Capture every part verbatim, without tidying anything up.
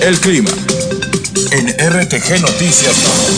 El clima en R T G Noticias.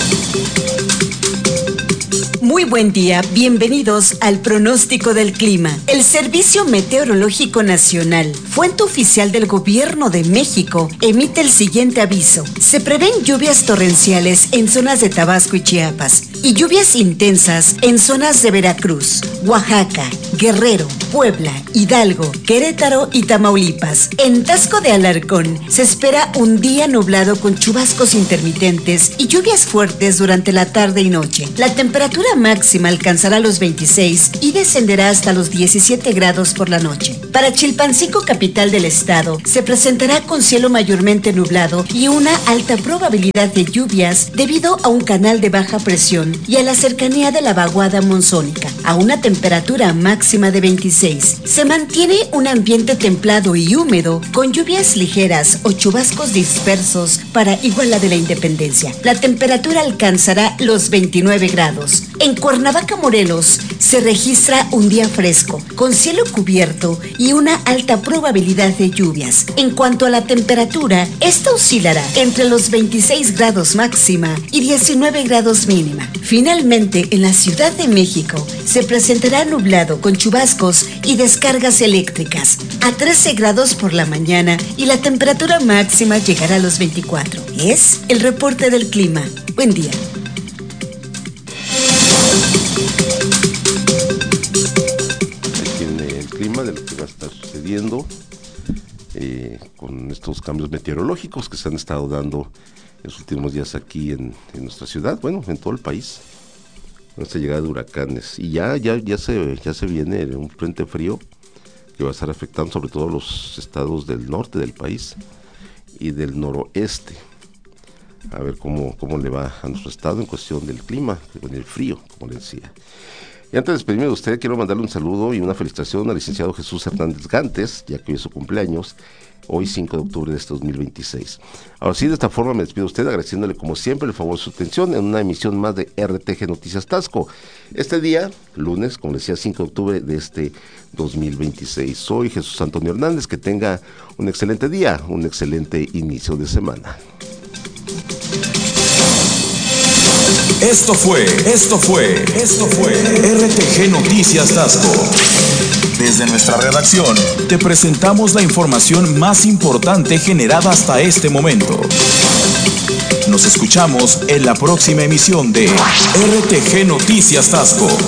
Muy buen día, bienvenidos al pronóstico del clima. El Servicio Meteorológico Nacional, fuente oficial del Gobierno de México, emite el siguiente aviso. Se prevén lluvias torrenciales en zonas de Tabasco y Chiapas y lluvias intensas en zonas de Veracruz, Oaxaca, Guerrero, Puebla, Hidalgo, Querétaro y Tamaulipas. En Taxco de Alarcón se espera un día nublado con chubascos intermitentes y lluvias fuertes durante la tarde y noche. La temperatura máxima alcanzará los veintiséis y descenderá hasta los diecisiete grados por la noche. Para Chilpancingo, capital del estado, se presentará con cielo mayormente nublado y una alta probabilidad de lluvias debido a un canal de baja presión y a la cercanía de la vaguada monzónica. A una temperatura máxima de veintiséis, se mantiene un ambiente templado y húmedo con lluvias ligeras o chubascos dispersos para Iguala de la Independencia. La temperatura alcanzará los veintinueve grados. En Cuernavaca, Morelos, se registra un día fresco, con cielo cubierto y una alta probabilidad de lluvias. En cuanto a la temperatura, esta oscilará entre los veintiséis grados máxima y diecinueve grados mínima. Finalmente, en la Ciudad de México, se presentará nublado con chubascos y descargas eléctricas a trece grados por la mañana y la temperatura máxima llegará a los veinticuatro. Es el reporte del clima. Buen día. De lo que va a estar sucediendo eh, con estos cambios meteorológicos que se han estado dando en los últimos días aquí en, en nuestra ciudad, bueno, en todo el país, con esta llegada de huracanes. Y ya, ya, ya se, ya se viene un frente frío que va a estar afectando sobre todo los estados del norte del país y del noroeste. A ver cómo, cómo le va a nuestro estado en cuestión del clima, con el frío, como le decía. Y antes de despedirme de usted, quiero mandarle un saludo y una felicitación al licenciado Jesús Hernández Gantes, ya que hoy es su cumpleaños, hoy cinco de octubre de este dos mil veintiséis. Ahora sí, de esta forma me despido de usted, agradeciéndole como siempre el favor de su atención en una emisión más de R T G Noticias Taxco. Este día, lunes, como decía, cinco de octubre de este dos mil veintiséis. Soy Jesús Antonio Hernández, que tenga un excelente día, un excelente inicio de semana. Esto fue, esto fue, esto fue R T G Noticias Taxco. Desde nuestra redacción, te presentamos la información más importante generada hasta este momento. Nos escuchamos en la próxima emisión de R T G Noticias Taxco.